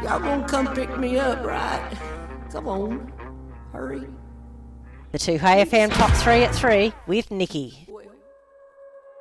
Y'all gonna come pick me up, right? Come on. Hurry. The 2 Hey FM Top 3 at 3 with Nikki.